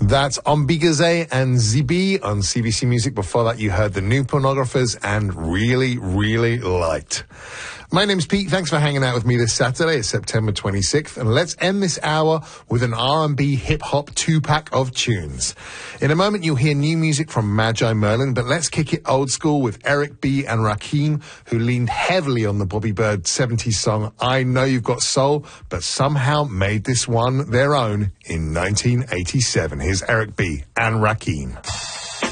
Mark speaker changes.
Speaker 1: That's Ombigaze and Zibi on CBC Music. Before that, you heard the New Pornographers and Really, Really Light. My name's Pete. Thanks for hanging out with me this Saturday. It's September 26th, and let's end this hour with an R&B hip-hop two-pack of tunes. In a moment, you'll hear new music from Magi Merlin, but let's kick it old school with Eric B. and Rakim, who leaned heavily on the Bobby Bird 70s song I Know You've Got Soul, but somehow made this one their own in 1987. Here's Eric B. and Rakim.